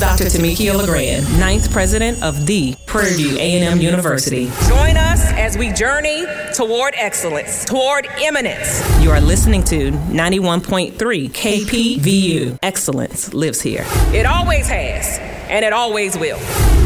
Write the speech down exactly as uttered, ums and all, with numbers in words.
Doctor Tamikia LeGrand, ninth president of the Prairie View A and M University. Join us as we journey toward excellence, toward eminence. You are listening to ninety-one point three K P V U. Excellence lives here. It always has, and it always will.